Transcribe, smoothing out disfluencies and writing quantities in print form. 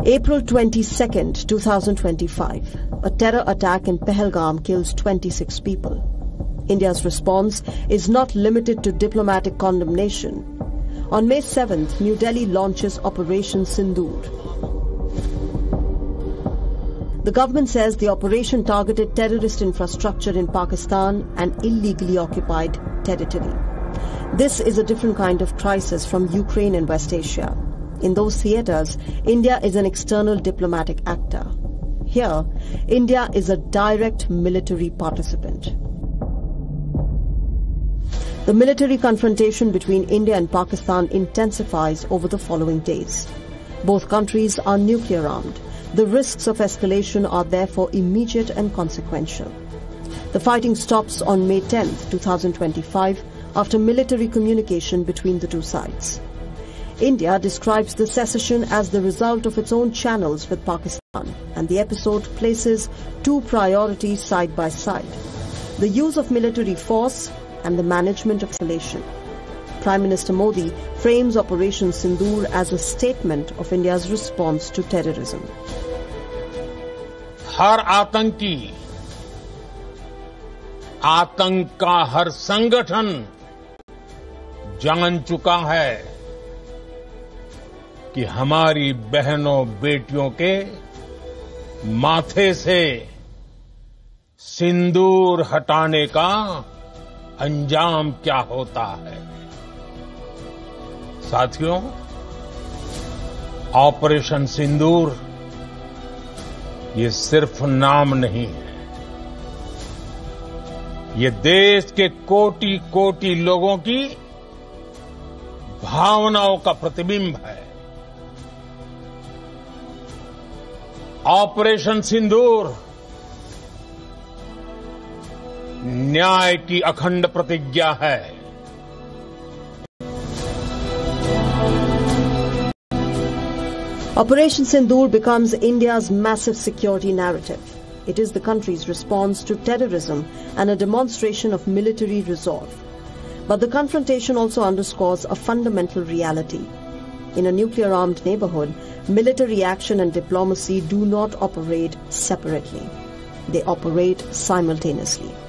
April 22nd, 2025. A terror attack in Pahalgam kills 26 people. India's response is not limited to diplomatic condemnation. On May 7th, New Delhi launches Operation Sindoor. The government says the operation targeted terrorist infrastructure in Pakistan and illegally occupied territory. This is a different kind of crisis from Ukraine and West Asia. In those theatres, India is an external diplomatic actor. Here, India is a direct military participant. The military confrontation between India and Pakistan intensifies over the following days. Both countries are nuclear armed. The risks of escalation are therefore immediate and consequential. The fighting stops on May 10, 2025, after military communication between the two sides. India describes the secession as the result of its own channels with Pakistan, and the episode places two priorities side by side: the use of military force and the management of escalation. Prime Minister Modi frames Operation Sindoor as a statement of India's response to terrorism. हर आतंकी, आतंक का हर संगठन जान चुका है कि हमारी बहनों बेटियों के माथे से सिंदूर हटाने का अंजाम क्या होता है। साथियों, ऑपरेशन सिंदूर ये सिर्फ नाम नहीं है, ये देश के कोटि-कोटि लोगों की भावनाओं का प्रतिबिंब है। ऑपरेशन सिंदूर न्याय की अखंड प्रतिज्ञा है। Operation Sindoor becomes India's massive security narrative. It is the country's response to terrorism and a demonstration of military resolve. But the confrontation also underscores a fundamental reality. In a nuclear-armed neighborhood, military action and diplomacy do not operate separately. They operate simultaneously.